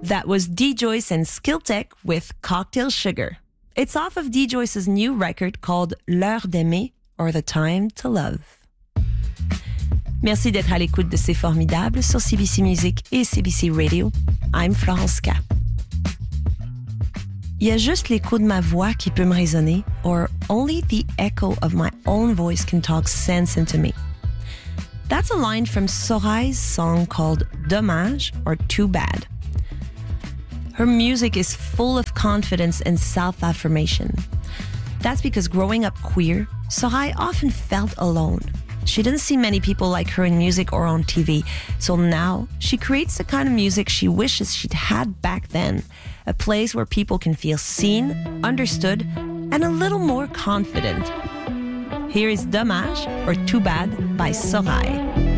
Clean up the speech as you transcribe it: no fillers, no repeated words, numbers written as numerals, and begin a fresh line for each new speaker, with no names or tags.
That was D. Joyce and Skiltech with Cocktail Sugar. It's off of D. Joyce's new record called L'heure d'aimer, or The Time to Love. Merci d'être à l'écoute de C'est formidable sur CBC Music et CBC Radio. I'm Florence K. Il y a juste l'écho de ma voix qui peut me résonner, or only the echo of my own voice can talk sense into me. That's a line from Soray's song called Dommage, or Too Bad. Her music is full of confidence and self-affirmation. That's because growing up queer, Soray often felt alone. She didn't see many people like her in music or on TV, so now she creates the kind of music she wishes she'd had back then, a place where people can feel seen, understood, and a little more confident. Here is Dommage, or Too Bad, by Soray.